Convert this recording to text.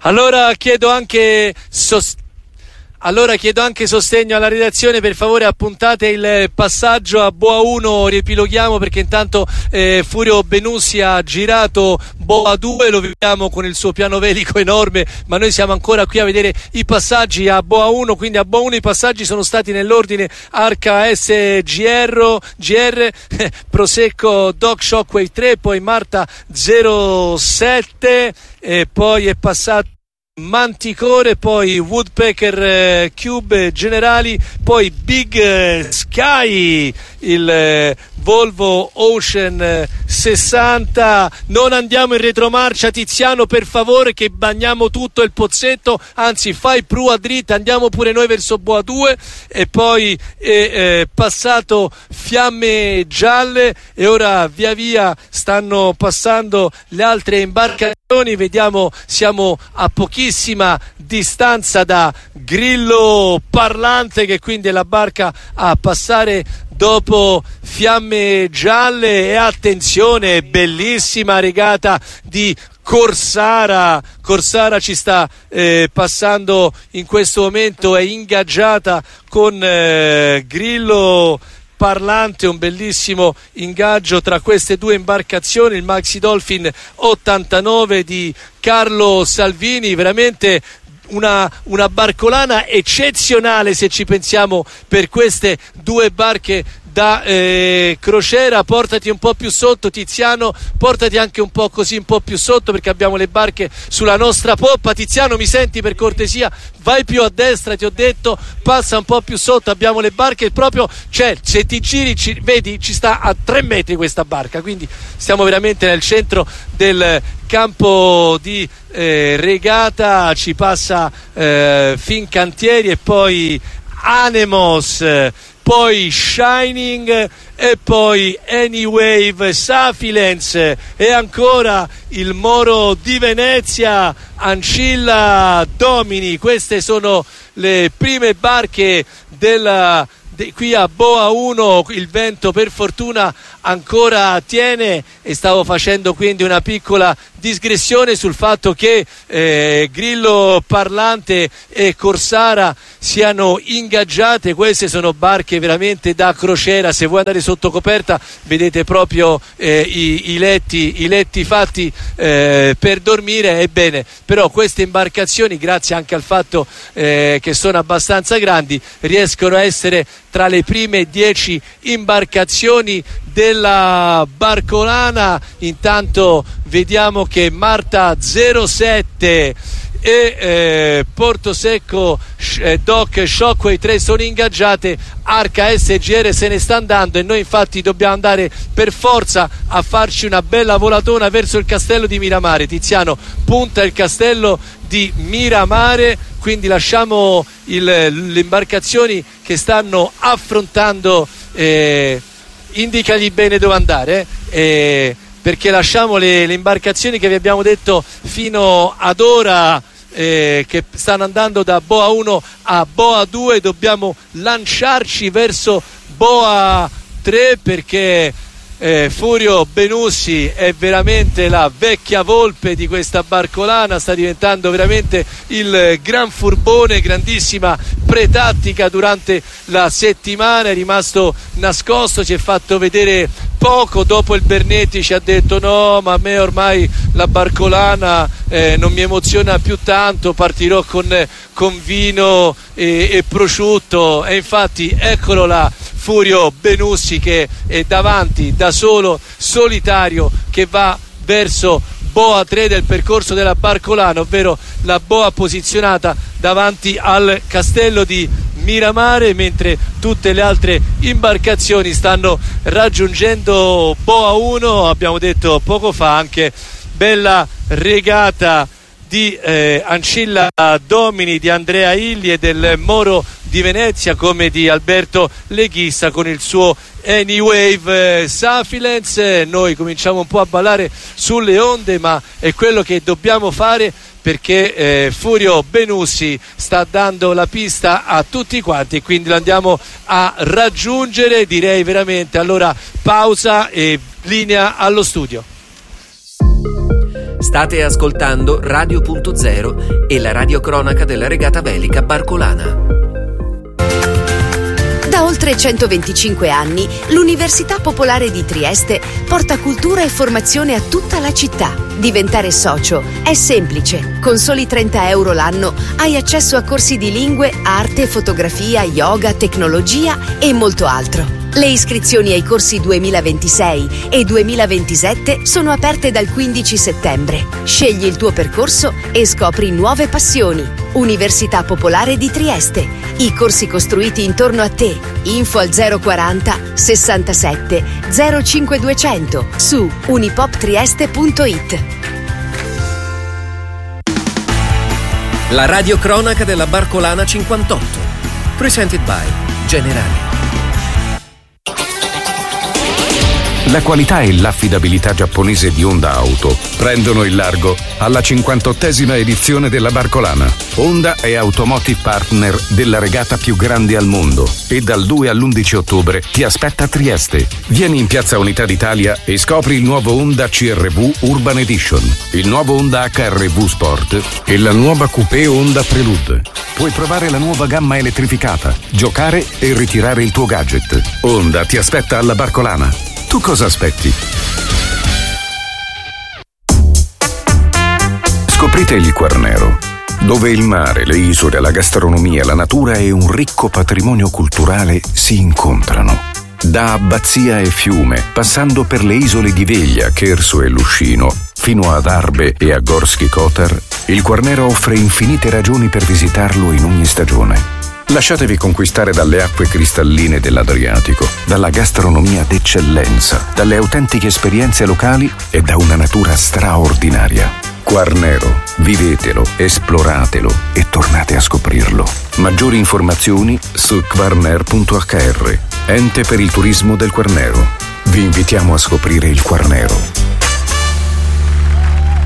Allora chiedo anche sostegno alla redazione, per favore appuntate il passaggio a Boa 1, riepiloghiamo perché intanto Furio Benussi ha girato Boa 2, lo vediamo con il suo piano velico enorme, ma noi siamo ancora qui a vedere i passaggi a Boa 1, quindi a Boa 1 i passaggi sono stati nell'ordine Arca SGR, Prosecco Doc Shockwave 3, poi Marta 07, e poi è passato Manticore, poi Woodpecker Cube Generali, poi Big Sky, il Volvo Ocean 60. Non andiamo in retromarcia, Tiziano, per favore, che bagniamo tutto il pozzetto, anzi fai prua dritta, andiamo pure noi verso Boa 2. E poi passato Fiamme Gialle, e ora via via stanno passando le altre imbarcazioni. Vediamo, siamo a pochissima distanza da Grillo Parlante, che quindi è la barca a passare dopo Fiamme Gialle. E attenzione, bellissima regata di Corsara ci sta passando in questo momento, è ingaggiata con Grillo Parlante, un bellissimo ingaggio tra queste due imbarcazioni, il Maxi Dolphin 89 di Carlo Salvini, veramente una barcolana eccezionale se ci pensiamo, per queste due barche da crociera. Portati un po' più sotto, Tiziano, portati anche un po' così, un po' più sotto, perché abbiamo le barche sulla nostra poppa. Tiziano, mi senti, per cortesia? Vai più a destra, ti ho detto, passa un po' più sotto, abbiamo le barche proprio, cioè se ti giri vedi, ci sta a 3 metri questa barca, quindi stiamo veramente nel centro del campo di regata. Ci passa Fincantieri e poi Anemos, poi Shining e poi Anywave Safilens, e ancora il Moro di Venezia, Ancilla Domini. Queste sono le prime barche qui a Boa 1. Il vento per fortuna ancora tiene, e stavo facendo quindi una piccola digressione sul fatto che Grillo Parlante e Corsara siano ingaggiate. Queste sono barche veramente da crociera, se vuoi andare sotto coperta vedete proprio i letti fatti per dormire. Ebbene, però queste imbarcazioni, grazie anche al fatto che sono abbastanza grandi, riescono a essere tra le prime 10 imbarcazioni della barcolana. Intanto vediamo che Marta 07 e Porto Secco Doc Shockwave 3 sono ingaggiate. Arca SGR se ne sta andando, e noi infatti dobbiamo andare per forza a farci una bella volatona verso il castello di Miramare. Tiziano, punta il castello di Miramare, quindi lasciamo le imbarcazioni che stanno affrontando, indicagli bene dove andare, perché lasciamo le imbarcazioni che vi abbiamo detto fino ad ora, che stanno andando da Boa 1 a Boa 2. Dobbiamo lanciarci verso Boa 3 perché Furio Benussi è veramente la vecchia volpe di questa barcolana, sta diventando veramente il gran furbone, grandissima pretattica durante la settimana, è rimasto nascosto, ci è fatto vedere poco. Dopo il Bernetti ci ha detto no, ma a me ormai la barcolana non mi emoziona più tanto, partirò con vino e prosciutto, e infatti eccolo là, Furio Benussi che è davanti da solo, solitario, che va verso Boa 3 del percorso della barcolana, ovvero la boa posizionata davanti al castello di Miramare, mentre tutte le altre imbarcazioni stanno raggiungendo Boa 1. Abbiamo detto poco fa anche bella regata di Ancilla Domini, di Andrea Illi e del Moro di Venezia, come di Alberto Leghissa con il suo Anywave Safilens. Noi cominciamo un po' a ballare sulle onde, ma è quello che dobbiamo fare, perché Furio Benussi sta dando la pista a tutti quanti, e quindi lo andiamo a raggiungere, direi veramente. Allora pausa e linea allo studio. State ascoltando Radio.0 e la radiocronaca della regata velica barcolana. Da oltre 125 anni, l'Università Popolare di Trieste porta cultura e formazione a tutta la città. Diventare socio è semplice. Con soli 30 euro l'anno hai accesso a corsi di lingue, arte, fotografia, yoga, tecnologia e molto altro. Le iscrizioni ai corsi 2026 e 2027 sono aperte dal 15 settembre. Scegli il tuo percorso e scopri nuove passioni. Università Popolare di Trieste. I corsi costruiti intorno a te. Info al 040 67 05200 su unipoptrieste.it. La radiocronaca della barcolana 58. Presented by Generali. La qualità e l'affidabilità giapponese di Honda Auto prendono il largo alla 58esima edizione della Barcolana. Honda è Automotive Partner della regata più grande al mondo e dal 2 all'11 ottobre ti aspetta a Trieste. Vieni in Piazza Unità d'Italia e scopri il nuovo Honda CR-V Urban Edition, il nuovo Honda HR-V Sport e la nuova Coupé Honda Prelude. Puoi provare la nuova gamma elettrificata, giocare e ritirare il tuo gadget. Honda ti aspetta alla Barcolana. Tu cosa aspetti? Scoprite il Quarnero, dove il mare, le isole, la gastronomia, la natura e un ricco patrimonio culturale si incontrano. Da Abbazia e Fiume, passando per le isole di Veglia, Cherso e Luscino, fino ad Arbe e a Gorski Kotar, il Quarnero offre infinite ragioni per visitarlo in ogni stagione. Lasciatevi conquistare dalle acque cristalline dell'Adriatico, dalla gastronomia d'eccellenza, dalle autentiche esperienze locali e da una natura straordinaria. Quarnero, vivetelo, esploratelo e tornate a scoprirlo. Maggiori informazioni su quarner.hr, ente per il turismo del Quarnero. Vi invitiamo a scoprire il Quarnero.